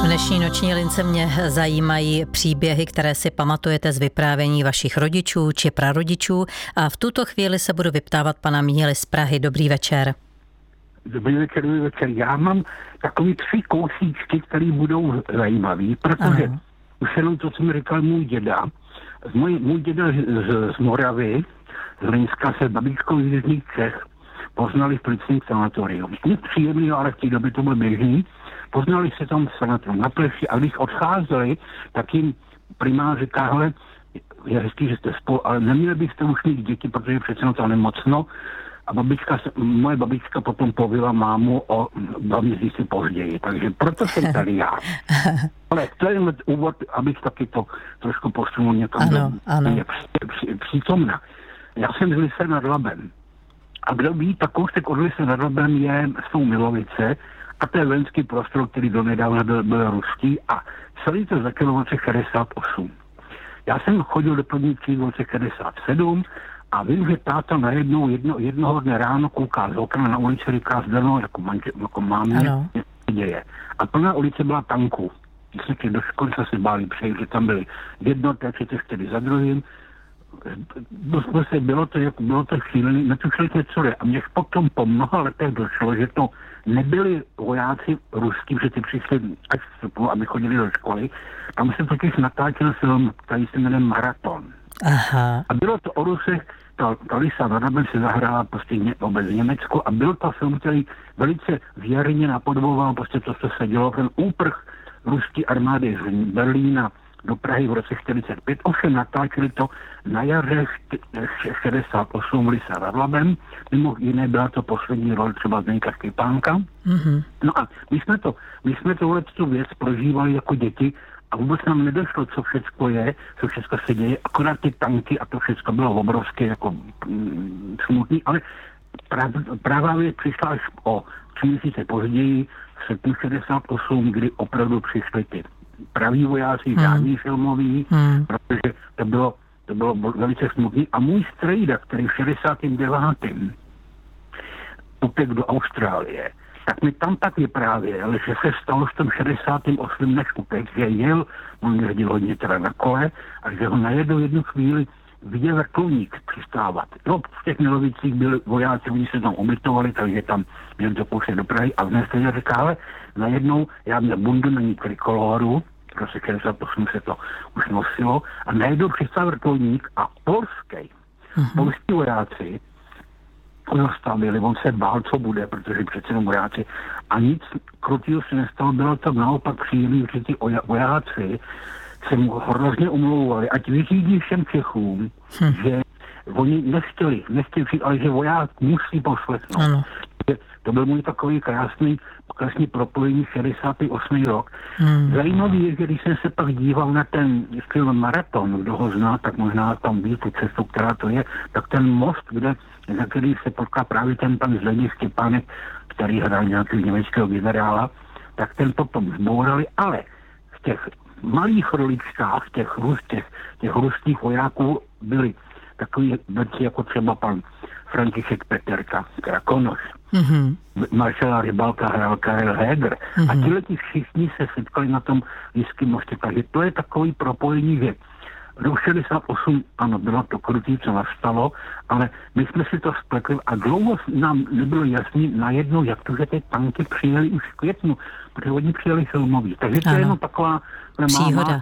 V dnešní noční lince mě zajímají příběhy, které si pamatujete z vyprávění vašich rodičů či prarodičů. A v tuto chvíli se budu vyptávat pana Míly z Prahy. Dobrý večer. Dobrý večer. Já mám takový 3 kousíčky, které budou zajímavý, protože už jenom to, co mi říkal můj děda. Můj děda z Moravy, z Linska, se babičkou z Jižních Čech poznali v plicním sanatoriu. Nic příjemného, ale v té době to bylo běžný. Poznali se tam v sanatoriu na Pleši a když odcházeli, tak jim primář říká, hele, je hezký, že jste spolu, ale neměli byste už mít děti, protože přece to nemocno. A moje babička potom povila mámu o 2 měsíce později, takže proto jsem tady já. Ale to je úvod, abych taky to trošku posunul někam přítomna. Já jsem z Lise nad Labem. A kdo ví, tak kousek od Lise nad Labem jsou Milovice a to je vojenský prostor, který donedávna byl ruský a celý to začalo v roce 68. Já jsem chodil do první třídy v roce 67 a vím, že táta najednou jednoho dne ráno kouká z okna na ulici, říká zdanou jako mámě, něco se děje. A plná ulice byla tanků. Když do školy se báli přejít, že tam byly jednoté, tedy za druhým. Bylo to šílený, netušili jsme, co je. A mě potom po mnoha letech došlo, že to nebyli vojáci ruský, že ty přišli až vstupu, aby chodili do školy. Tam se totiž natáčel film, který se jmenuje Maraton. Aha. A bylo to o Rusech, ta Lisa nad Labem se zahrála prostě vůbec Německo a byl to film, který velice věrně napodoboval prostě to, co se dělo, ten úprch ruské armády z Berlína do Prahy v roce 45. Ovšem natáčeli to na jaře 68 v Lise nad Labem. Mimo jiné byla to poslední role třeba Zdeňka Štěpánka. Mm-hmm. No a my jsme tu věc prožívali jako děti a vůbec nám nedošlo, co všechno se děje, akorát ty tanky a to všechno bylo obrovské jako smutný, ale právě věc přišla až o 3 měsíce později, v srpnu 68, kdy opravdu přišli ty praví vojáci, žádný filmový, protože to bylo velice smutný. A můj strejda, který v 69. utek do Austrálie, tak mi tam tak vyprávěl, že se stalo v tom 68. než utek, že on jezdil hodně teda na kole, a že ho najednou jednu chvíli viděl vrtulník přistávat. No, v těch Milovicích byli vojáci, oni se tam ubytovali, takže tam měli to pouštět do Prahy a dnes se říká, ale najednou já měl bundu na ní trikoloru, v roce 68 se to už nosilo, a najednou přistál vrtulník a polský vojáci ho zastavili, on se bál, co bude, protože přece jenom vojáci a nic krutýho se nestalo, bylo to naopak příjemný, že ty vojáci se mu hrozně umlouvali, ať vyřídí všem Čechům, že oni nechtěli přijít, ale že voják musí poslechnout. To byl můj takový krásný propojení 68. rok. Zajímavý je, že když jsem se pak díval na ten film Maraton, kdo ho zná, tak možná tam ví tu cestu, která to je, tak ten most, na který se potká právě ten pan Zdeněk Štěpánek, který hrál nějakého německého generála, tak ten potom zbourali, ale v těch malých roličkách těch ruských vojáků byli takový věci jako třeba pan František Peterka, Krakonoš, maršala Rybalka hrál Karel Heger a tihleti všichni se setkali na tom Liském mostě. Takže to je takový propojení, že do 68, ano, bylo to krutý, co nastalo, ale my jsme si to spletli a dlouho nám nebylo jasný najednou, jak to, že ty tanky přijeli už v květnu, protože oni přijeli filmový. Takže to je jenom taková příhoda.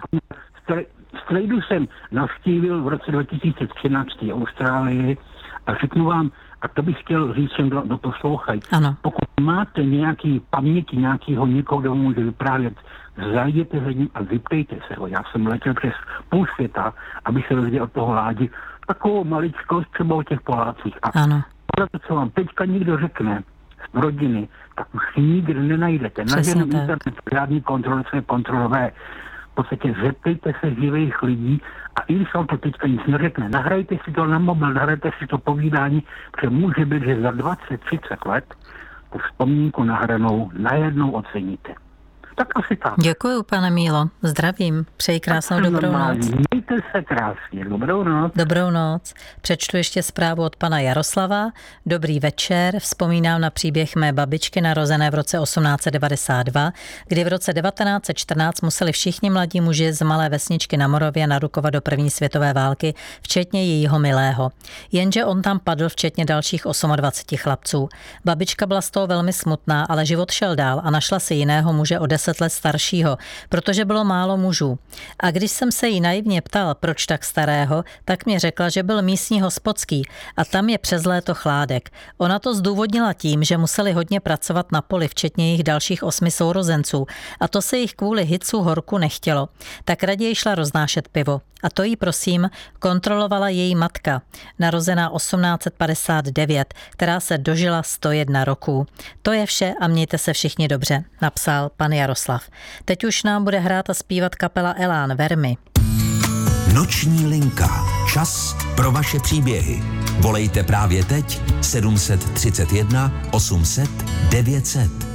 Strejdu jsem navštívil v roce 2013 Austrálii a řeknu vám, a to bych chtěl říct všem, kdo poslouchají. Pokud máte nějaký paměti, nějakého někoho, kdo může vyprávět, zajděte za ním a vyptejte se ho. Já jsem letěl přes půl světa, abych se dozvěděl od toho Ládi takovou maličkost třeba o těch Polácích. A to, co vám teďka někdo řekne z rodiny, tak už nikdy nenajdete. Na žádném internetu žádný kontrolové. V podstatě zeptejte se živých lidí a i když vám to teďka nic neřekne, nahrajte si to na mobil, nahrajte si to povídání, protože může být, že za 20-30 let tu vzpomínku nahranou najednou oceníte. Tak asi tak. Děkuju, pane Mílo. Zdravím. Přeji krásnou dobrou noc. Mějte se krásně. Dobrou noc. Dobrou noc. Přečtu ještě zprávu od pana Jaroslava. Dobrý večer. Vzpomínám na příběh mé babičky narozené v roce 1892, kdy v roce 1914 museli všichni mladí muži z malé vesničky na Moravě narukovat do první světové války, včetně jejího milého. Jenže on tam padl, včetně dalších 28 chlapců. Babička byla z toho velmi smutná, ale život šel dál a našla si jiného muže o 10 let staršího, protože bylo málo mužů. A když jsem se jí naivně ptal, proč tak starého, tak mě řekla, že byl místní hospodský a tam je přes léto chládek. Ona to zdůvodnila tím, že museli hodně pracovat na poli, včetně jejich dalších 8 sourozenců, a to se jich kvůli hicu horku nechtělo. Tak raději šla roznášet pivo. A to jí, prosím, kontrolovala její matka, narozená 1859, která se dožila 101 roků. To je vše a mějte se všichni dobře, napsal pan Jaroslav. Teď už nám bude hrát a zpívat kapela Elán Vermi. Noční linka. Čas pro vaše příběhy. Volejte právě teď 731 800 900.